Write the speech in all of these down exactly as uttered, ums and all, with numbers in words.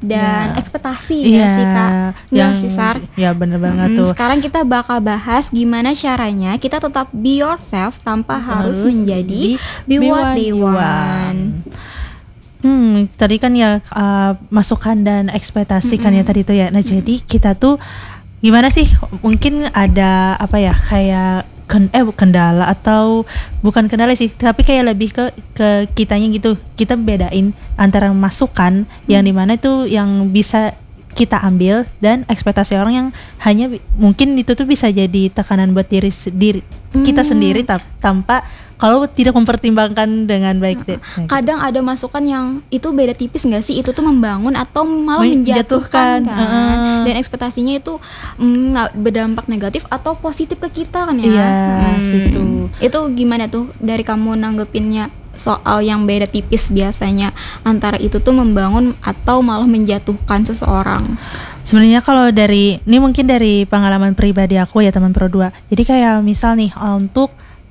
dan ya. ekspektasi Iya, ya sih Kak. Iya yang sih Sar. ya bener banget Mm, tuh. Sekarang kita bakal bahas gimana caranya kita tetap be yourself tanpa harus, Harus menjadi be be what what they you want. Hmm, tadi kan ya uh, masukan dan ekspektasi kan ya Mm-mm. tadi tuh ya. Nah, jadi kita tuh gimana sih? Mungkin ada apa ya? Kayak ken- eh kendala atau bukan kendala sih, tapi kayak lebih ke ke kitanya gitu. Kita bedain antara masukan yang dimana itu yang bisa kita ambil dan ekspektasi orang yang hanya bi- mungkin itu tuh bisa jadi tekanan buat diri se- diri kita Hmm. sendiri ta- tanpa kalau tidak mempertimbangkan dengan baik deh. Nah, gitu. Kadang ada masukan yang itu beda tipis nggak sih? Itu tuh membangun atau malah Menjatuhkan, menjatuhkan kan? uh-uh. Dan ekspektasinya itu mm, berdampak negatif atau positif ke kita kan ya? Iya, gitu. Itu gimana tuh dari kamu nanggepinnya soal yang beda tipis biasanya antara itu tuh membangun atau malah menjatuhkan seseorang? Sebenarnya kalau dari ini mungkin dari pengalaman pribadi aku ya teman Pro dua. Jadi kayak misal nih untuk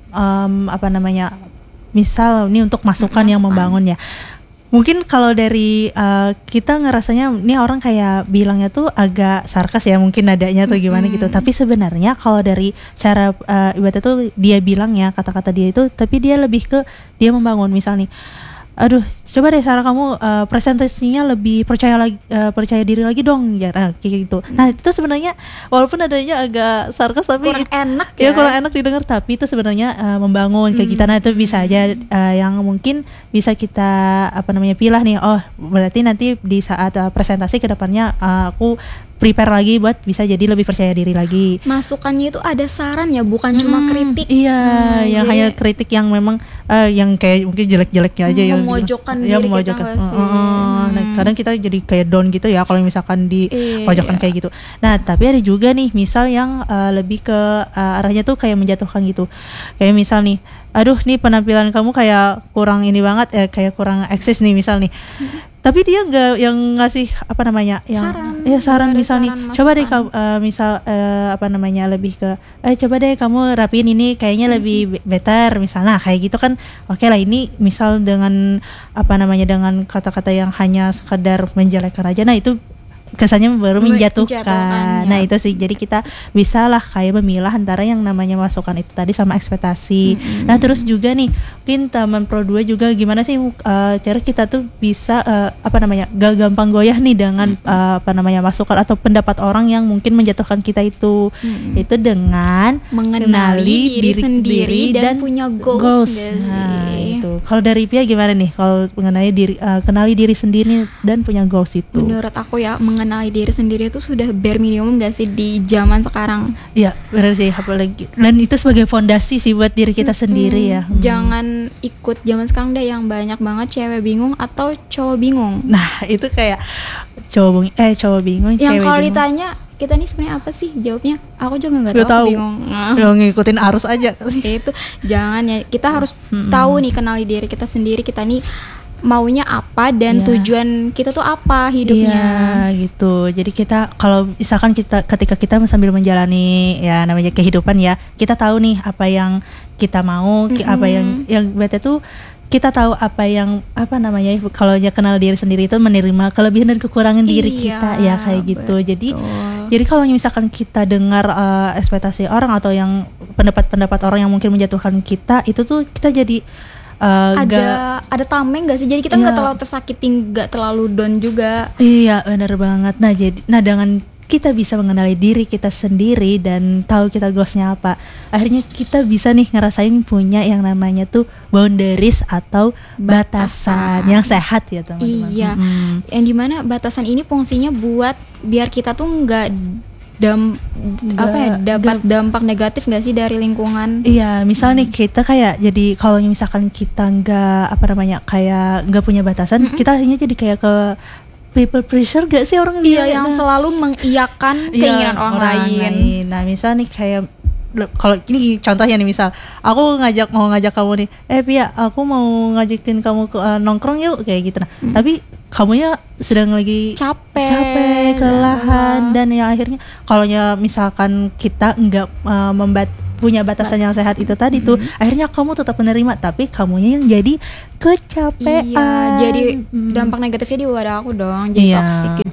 um, apa namanya? Misal ini untuk masukan, yang membangun ya. Mungkin kalau dari uh, kita ngerasanya ini orang kayak bilangnya tuh agak sarkas ya, mungkin nadanya tuh gimana gitu. Tapi sebenarnya kalau dari cara uh, ibaratnya tuh dia bilang ya, kata-kata dia itu, tapi dia lebih ke dia membangun. Misal nih, aduh coba deh Sarah kamu uh, presentasinya lebih percaya lagi uh, percaya diri lagi dong ya, nah, kayak gitu. Nah itu sebenarnya walaupun adanya agak sarkas tapi Kurang enak ya ya? kurang enak didengar, tapi itu sebenarnya uh, membangun kayak kita. Nah itu bisa aja uh, yang mungkin bisa kita apa namanya pilah nih, oh berarti nanti di saat uh, presentasi kedepannya uh, aku prepare lagi buat bisa jadi lebih percaya diri lagi. Masukannya itu ada saran ya, bukan cuma kritik. Iya, Hmm, yang jadi- hanya kritik yang memang uh, yang kayak mungkin jelek-jeleknya aja ya. Memojokkan ya, diri kita memojokkan. nggak sih? Heeh. Nah, Hmm. kadang kita jadi kayak down gitu ya kalau misalkan di Iya. pojokan kayak gitu. Nah, tapi ada juga nih misal yang uh, lebih ke uh, arahnya tuh kayak menjatuhkan gitu. Kayak misal nih, aduh nih penampilan kamu kayak kurang ini banget ya, kayak kurang eksis nih misal nih. Tapi dia nggak yang ngasih apa namanya yang Saran. ya saran Nggak ada misal nih, saran, coba deh masukan. kamu uh, misal uh, apa namanya lebih ke eh coba deh kamu rapiin ini kayaknya lebih be- better misalnya kayak gitu kan. Oke lah, ini misal dengan apa namanya dengan kata-kata yang hanya sekedar menjelekkan aja, nah itu kesannya baru menjatuhkan. Menjatuhkan, Nah ya. itu sih, jadi kita bisa lah kayak memilah antara yang namanya masukan itu tadi sama ekspektasi. Nah terus juga nih mungkin teman Pro dua juga gimana sih uh, cara kita tuh bisa uh, apa namanya gak gampang goyah nih dengan uh, apa namanya masukan atau pendapat orang yang mungkin menjatuhkan kita itu. Mm-mm. Itu dengan mengenali diri, sendiri dan, punya goals, nggak Nah sih? itu kalau dari Pia gimana nih kalau mengenai diri uh, kenali diri sendiri dan punya goals itu? Menurut aku ya, mengenali diri sendiri itu sudah bare minimum gak sih di zaman sekarang? Iya benar sih, apalagi dan itu sebagai fondasi sih buat diri kita sendiri ya. Hmm, Jangan ikut zaman sekarang deh yang banyak banget cewek bingung atau cowok bingung. Nah itu kayak cowok bing- eh cowok bingung, Yang cewek kalau bingung. ditanya kita nih sebenarnya apa sih, jawabnya aku juga nggak Nggak tahu, tahu. aku bingung. Nah, Ya, ngikutin arus aja. itu jangan ya, kita harus tahu nih, kenali diri kita sendiri, kita nih maunya apa dan Iya. tujuan kita tuh apa hidupnya. Iya gitu. Jadi kita kalau misalkan kita ketika kita sambil menjalani ya namanya kehidupan ya, kita tahu nih apa yang kita mau, ki- apa yang yang berarti tuh kita tahu apa yang apa namanya kalau ya kenal diri sendiri itu menerima kelebihan dan kekurangan diri Iya, kita ya kayak gitu. Jadi betul. jadi kalau misalkan kita dengar uh, ekspektasi orang atau yang pendapat-pendapat orang yang mungkin menjatuhkan kita, itu tuh kita jadi uh, ada ga- ada tameng gak sih? Jadi kita nggak Iya. terlalu tersakiti, nggak terlalu down juga. Iya benar banget. Nah jadi, nah dengan kita bisa mengenali diri kita sendiri dan tahu kita goalsnya apa, akhirnya kita bisa nih ngerasain punya yang namanya tuh boundaries atau batasan, Batasan. yang sehat ya teman-teman. Iya. Mm-mm. Yang dimana batasan ini fungsinya buat biar kita tuh nggak dam apa ya Nggak- dapat dampak negatif nggak sih dari lingkungan. Iya, misal nih kita kayak jadi kalau misalkan kita nggak apa namanya kayak nggak punya batasan, kita akhirnya jadi kayak ke people pressure gak sih orang Iya, bilang? yang Nah, selalu mengiyakan iya, keinginan orang, lain. Nah, misal nih kayak le- kalau ini contohnya nih, misal aku ngajak mau ngajak kamu nih, eh Pia, aku mau ngajakin kamu ke uh, nongkrong yuk kayak gitu. Nah, tapi kamunya sedang lagi Capek, capek, kelelahan, dan yang akhirnya kalau ya misalkan kita nggak uh, membat punya batasan yang sehat itu tadi tuh, akhirnya kamu tetap menerima, tapi kamunya yang jadi kecapean. Iya, jadi Mm. dampak negatifnya di wadah aku dong, jadi Iya. toxic gitu.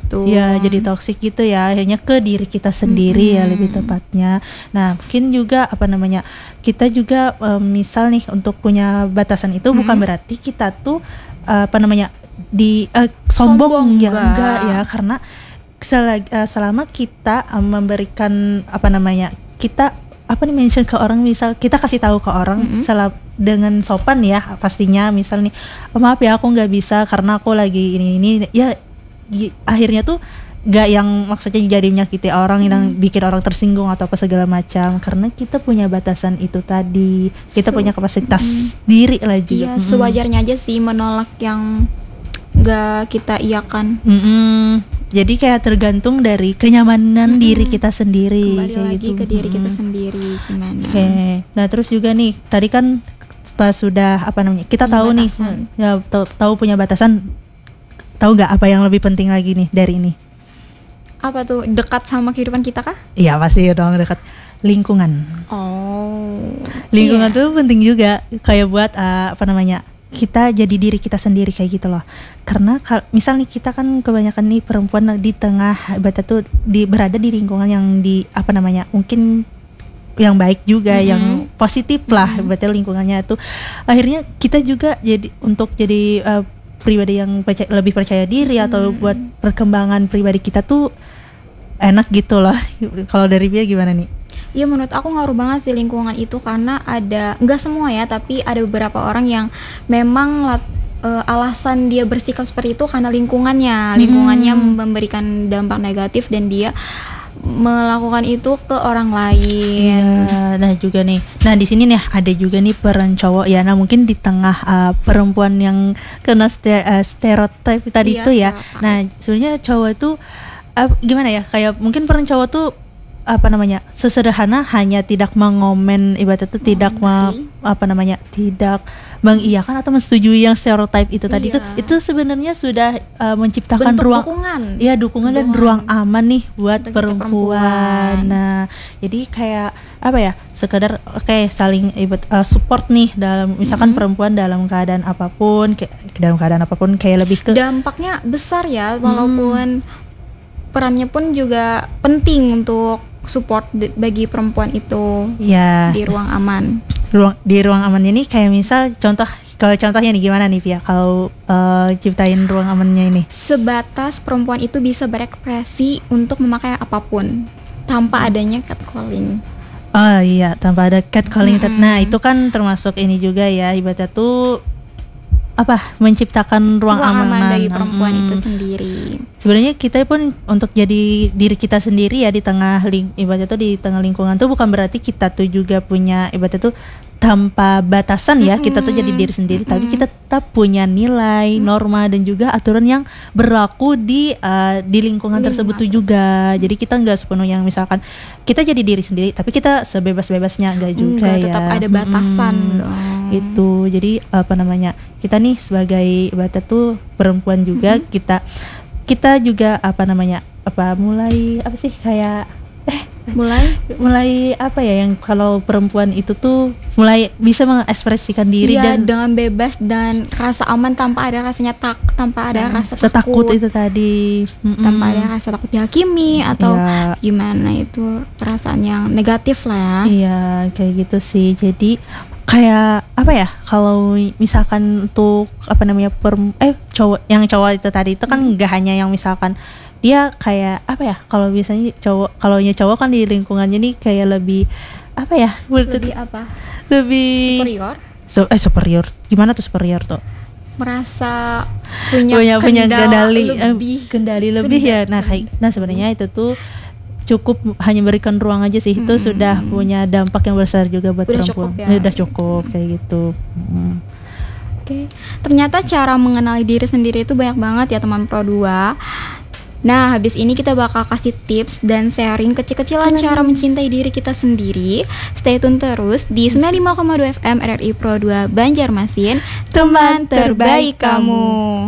gitu. Ya jadi toksik gitu ya, akhirnya ke diri kita sendiri ya Mm-mm. lebih tepatnya. Nah mungkin juga apa namanya, kita juga um, misal nih untuk punya batasan itu bukan Mm-mm. berarti kita tuh uh, apa namanya di uh, sombong, Sombong ya enggak. enggak ya, karena selagi, uh, selama kita um, memberikan apa namanya, kita apa nih mention ke orang, misal kita kasih tahu ke orang Mm-mm. selap, dengan sopan ya pastinya, misal nih, oh, maaf ya aku nggak bisa karena aku lagi ini ini ya, di- akhirnya tuh gak yang maksudnya jadi menyakiti orang, yang bikin orang tersinggung atau apa segala macam, karena kita punya batasan itu tadi, kita Su- punya kapasitas Mm-mm. diri lah juga. Iya, Mm-mm. sewajarnya aja sih menolak yang gak kita iakan. Mm-mm. Jadi kayak tergantung dari kenyamanan Mm-mm. diri kita sendiri. Kembali kayak lagi gitu. ke diri kita Mm-mm. sendiri gimana. Oke, nah terus juga nih tadi kan pas sudah apa namanya, kita Punya tahu batasan. nih, ya tahu, tahu punya batasan, tahu nggak apa yang lebih penting lagi nih dari ini? Apa tuh, dekat sama kehidupan kita kah? Iya pasti dong, dekat lingkungan. Oh. Lingkungan iya. tuh penting juga, kayak buat uh, apa namanya, kita jadi diri kita sendiri kayak gitu loh. Karena kal- misal nih kita kan kebanyakan nih perempuan di tengah bata tuh di berada di lingkungan yang di apa namanya, mungkin yang baik juga, Mhm. yang positif lah, Mhm. berarti lingkungannya tuh akhirnya kita juga jadi untuk jadi uh, pribadi yang percaya, lebih percaya diri atau Hmm. buat perkembangan pribadi kita tuh enak gitu loh. Kalau dari Pia gimana nih? Iya, menurut aku ngaruh banget sih lingkungan itu, karena ada, nggak semua ya, tapi ada beberapa orang yang memang lat, eh, alasan dia bersikap seperti itu karena lingkungannya, lingkungannya Hmm. memberikan dampak negatif dan dia melakukan itu ke orang lain. Iya, nah juga nih. Nah di sini nih ada juga nih peran cowok ya. Nah mungkin di tengah uh, perempuan yang kena ste- uh, stereotip tadi Iya, itu ya. stereotip. Nah sebenarnya cowok itu uh, gimana ya? Kayak mungkin peran cowok tuh apa namanya, sesederhana hanya tidak mengomen, ibarat itu tidak ma- Mengomentari. apa namanya, tidak mengiyakan atau menyetujui yang stereotip itu tadi, itu Iya. itu sebenarnya sudah uh, menciptakan Bentuk ruang, dukungan. ya dukungan dan Dukungan. ruang aman nih buat Untuk kita perempuan. perempuan. Nah, jadi kayak apa ya? Sekedar oke saling ibet, uh, support nih dalam misalkan Mhm. perempuan dalam keadaan apapun, kayak dalam keadaan apapun kayak lebih ke Dampaknya besar ya, walaupun perannya pun juga penting untuk support di- bagi perempuan itu ya di ruang aman. ruang di ruang aman ini, kayak misal contoh, kalau contohnya nih gimana nih Via kalau uh, ciptain ruang amannya ini? Sebatas perempuan itu bisa berekspresi untuk memakai apapun tanpa adanya catcalling. Oh iya, tanpa ada catcalling. Mm-mm. Nah itu kan termasuk ini juga ya, ibaratnya tuh apa, menciptakan ruang, Ruang aman amanan bagi perempuan Mm-mm. itu sendiri. Sebenarnya kita pun untuk jadi diri kita sendiri ya di tengah ling, ibaratnya tuh di tengah lingkungan tuh bukan berarti kita tuh juga punya ibaratnya tuh tanpa batasan ya, kita tuh jadi diri sendiri, tapi Mm-mm. kita tetap punya nilai, norma dan juga aturan yang berlaku di uh, di lingkungan tersebut tuh Lingkungan juga. Jadi kita nggak sepenuhnya misalkan kita jadi diri sendiri, tapi kita sebebas-bebasnya nggak juga Enggak, ya. tetap ada batasan Mm-mm. dong. Itu jadi apa namanya, kita nih sebagai ibaratnya tuh perempuan juga, kita kita juga apa namanya, apa mulai apa sih kayak Mulai mulai apa ya, yang kalau perempuan itu tuh mulai bisa mengekspresikan diri iya, dan dengan bebas dan rasa aman tanpa ada rasanya tak tanpa ada rasa setakut takut, itu tadi. Mm-mm. tanpa ada rasa takut dihakimi atau Iya. gimana, itu perasaan yang negatif lah ya. Iya kayak gitu sih. Jadi kayak apa ya, kalau misalkan untuk apa namanya perem- eh cowok, yang cowok itu tadi itu kan nggak hanya yang misalkan dia kayak apa ya, kalau biasanya cowok, kalau nya cowok kan di lingkungannya nih kayak lebih apa ya, Lebih apa? lebih Superior, So, eh superior gimana tuh superior tuh? merasa punya punya punya kendali eh, lebih. kendali lebih ya. Nah kayak nah sebenarnya itu tuh cukup hanya berikan ruang aja sih, itu Mm-mm. sudah punya dampak yang besar juga buat Udah perempuan. cukup ya. Udah cukup kayak gitu. Mm. Oke. Ternyata cara mengenali diri sendiri itu banyak banget ya teman Pro dua. Nah, habis ini kita bakal kasih tips dan sharing kecil-kecilan cara mencintai diri kita sendiri. Stay tune terus di sembilan puluh lima koma dua F M R R I Pro dua Banjarmasin, teman terbaik kamu.